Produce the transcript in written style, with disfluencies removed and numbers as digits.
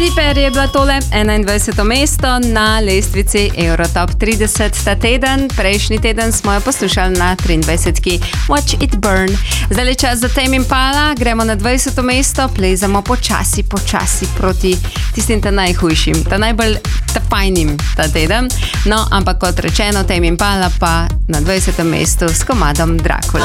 Katy Perry je bila tole 21. mesto na lestvici Eurotop 30 ta teden. Prejšnji teden smo jo poslušali na 23. Watch It Burn. Zdaj je čas za Tame Impala, gremo na 20. mesto, plezamo počasi proti tistim ta najhujšim, ta najbolj ta fajnim ta teden. No, ampak kot rečeno, Tame Impala pa na 20. mestu s komadom Dracula.